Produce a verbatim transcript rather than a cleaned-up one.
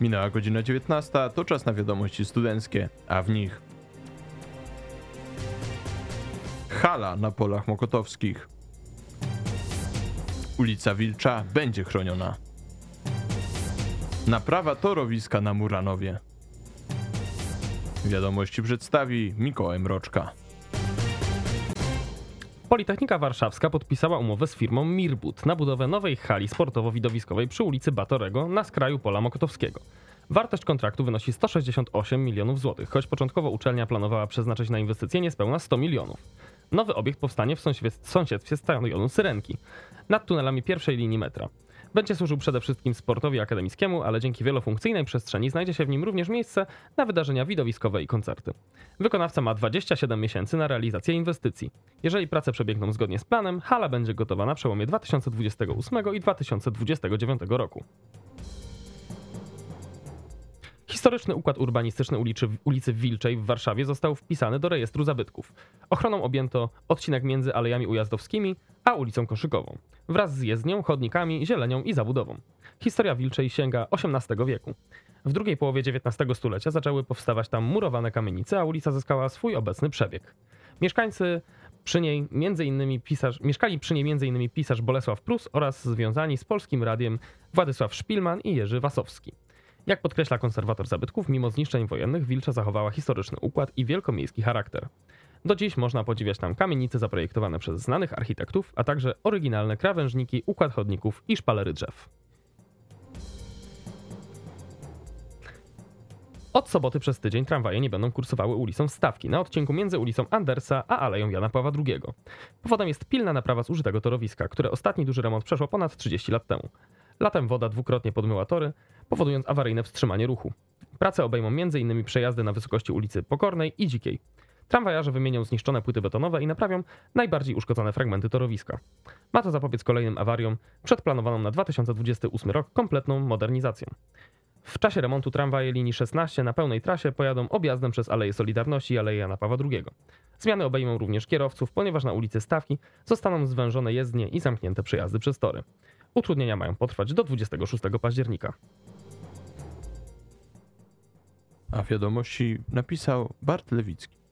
Minęła godzina dziewiętnasta, to czas na wiadomości studenckie, a w nich hala na polach mokotowskich. Ulica Wilcza będzie chroniona. Naprawa torowiska na Muranowie. Wiadomości przedstawi Mikołaj Mroczka. Politechnika Warszawska podpisała umowę z firmą Mirbut na budowę nowej hali sportowo-widowiskowej przy ulicy Batorego na skraju pola mokotowskiego. Wartość kontraktu wynosi sto sześćdziesiąt osiem milionów złotych, choć początkowo uczelnia planowała przeznaczyć na inwestycje niespełna sto milionów. Nowy obiekt powstanie w sąsiedztwie stadionu Syrenki, nad tunelami pierwszej linii metra. Będzie służył przede wszystkim sportowi akademickiemu, ale dzięki wielofunkcyjnej przestrzeni znajdzie się w nim również miejsce na wydarzenia widowiskowe i koncerty. Wykonawca ma dwadzieścia siedem miesięcy na realizację inwestycji. Jeżeli prace przebiegną zgodnie z planem, hala będzie gotowa na przełomie dwa tysiące dwudziestego ósmego i dwa tysiące dwudziestego dziewiątego roku. Historyczny układ urbanistyczny ulicy, ulicy Wilczej w Warszawie został wpisany do rejestru zabytków. Ochroną objęto odcinek między Alejami Ujazdowskimi a ulicą Koszykową, wraz z jezdnią, chodnikami, zielenią i zabudową. Historia Wilczej sięga osiemnastego wieku. W drugiej połowie dziewiętnastego stulecia zaczęły powstawać tam murowane kamienice, a ulica zyskała swój obecny przebieg. Mieszkańcy przy niej między innymi pisarz, mieszkali przy niej m.in. pisarz Bolesław Prus oraz związani z Polskim Radiem Władysław Szpilman i Jerzy Wasowski. Jak podkreśla konserwator zabytków, mimo zniszczeń wojennych Wilcza zachowała historyczny układ i wielkomiejski charakter. Do dziś można podziwiać tam kamienice zaprojektowane przez znanych architektów, a także oryginalne krawężniki, układ chodników i szpalery drzew. Od soboty przez tydzień tramwaje nie będą kursowały ulicą Stawki na odcinku między ulicą Andersa a Aleją Jana Pawła drugiego. Powodem jest pilna naprawa zużytego torowiska, które ostatni duży remont przeszło ponad trzydzieści lat temu. Latem woda dwukrotnie podmyła tory, powodując awaryjne wstrzymanie ruchu. Prace obejmą m.in. przejazdy na wysokości ulicy Pokornej i Dzikiej. Tramwajarze wymienią zniszczone płyty betonowe i naprawią najbardziej uszkodzone fragmenty torowiska. Ma to zapobiec kolejnym awariom przed planowaną na dwa tysiące dwudziesty ósmy rok kompletną modernizacją. W czasie remontu tramwaje linii szesnaście na pełnej trasie pojadą objazdem przez Aleję Solidarności i Aleję Jana Pawła drugiego. Zmiany obejmą również kierowców, ponieważ na ulicy Stawki zostaną zwężone jezdnie i zamknięte przejazdy przez tory. Utrudnienia mają potrwać do dwudziestego szóstego października. A wiadomości napisał Bart Lewicki.